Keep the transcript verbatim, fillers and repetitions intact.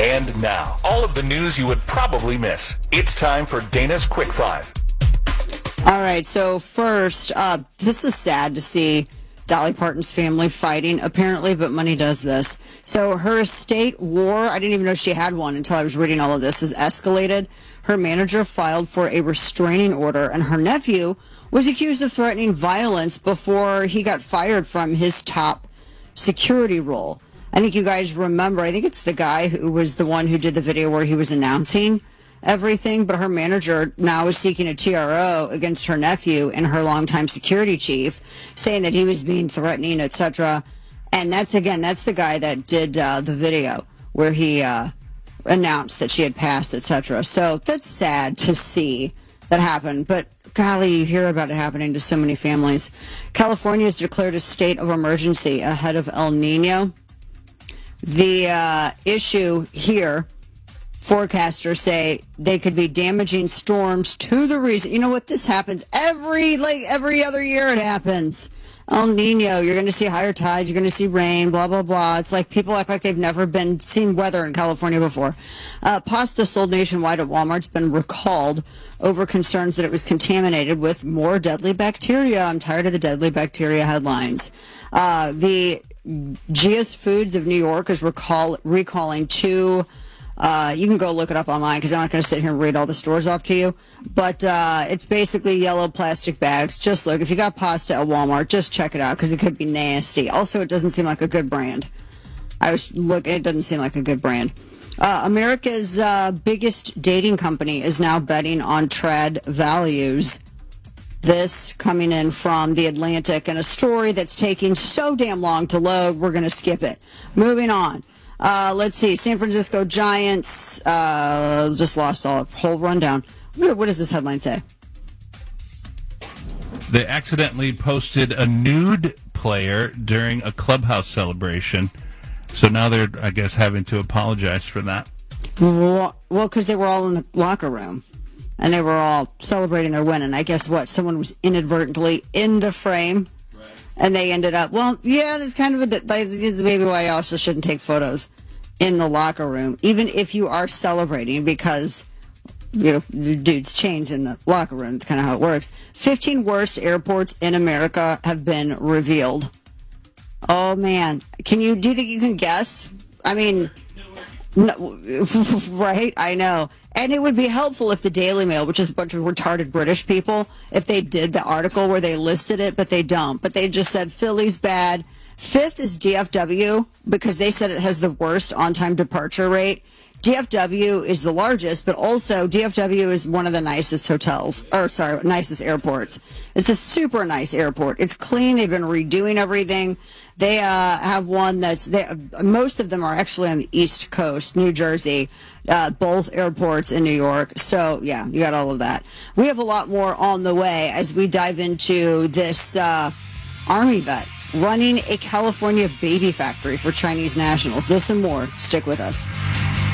And now, all of the news you would probably miss. It's time for Dana's Quick Five. All right, so first, uh, this is sad to see Dolly Parton's family fighting, apparently, but money does this. So her estate war, I didn't even know she had one until I was reading all of this, has escalated. Her manager filed for a restraining order, and her nephew was accused of threatening violence before he got fired from his top security role. I think you guys remember, I think it's the guy who was the one who did the video where he was announcing everything, but her manager now is seeking a T R O against her nephew and her longtime security chief, saying that he was being threatening, et cetera. And that's, again, that's the guy that did uh, the video where he uh, announced that she had passed, et cetera. So that's sad to see that happen, but golly, you hear about it happening to so many families. California has declared a state of emergency ahead of El Nino. The uh, issue here, forecasters say they could be damaging storms to the region. You know what? This happens every, like every other year it happens. El Nino, you're going to see higher tides, you're going to see rain, blah, blah, blah. It's like people act like they've never been seen weather in California before. Uh, pasta sold nationwide at Walmart's been recalled over concerns that it was contaminated with more deadly bacteria. I'm tired of the deadly bacteria headlines. Uh, the G S Foods of New York is recall, recalling two. Uh, you can go look it up online because I'm not going to sit here and read all the stores off to you. But uh, it's basically yellow plastic bags. Just look. If you got pasta at Walmart, just check it out because it could be nasty. Also, it doesn't seem like a good brand. I was look. It doesn't seem like a good brand. Uh, America's uh, biggest dating company is now betting on trad values. This coming in from The Atlantic, and a story that's taking so damn long to load, we're going to skip it. Moving on. Uh, let's see. San Francisco Giants uh, just lost all whole rundown. What, what does this headline say? They accidentally posted a nude player during a clubhouse celebration. So now they're, I guess, having to apologize for that. Well, because they were all in the locker room. And they were all celebrating their win. And I guess what? Someone was inadvertently in the frame. Right. And they ended up, well, yeah, that's kind of a, like, this is maybe why you also shouldn't take photos in the locker room, even if you are celebrating, because, you know, dudes change in the locker room. That's kind of how it works. fifteen worst airports in America have been revealed. Oh, man. Can you, do you think you can guess? I mean, no, right? I know. And it would be helpful if the Daily Mail, which is a bunch of retarded British people, if they did the article where they listed it, but they don't. But they just said Philly's bad. Fifth is D F W, because they said it has the worst on-time departure rate. D F W is the largest, but also D F W is one of the nicest hotels, or sorry, nicest airports. It's a super nice airport. It's clean. They've been redoing everything. They uh, have one that's, they, most of them are actually on the East Coast, New Jersey, uh, both airports in New York. So, yeah, you got all of that. We have a lot more on the way as we dive into this uh, Army vet running a California baby factory for Chinese nationals. This and more. Stick with us.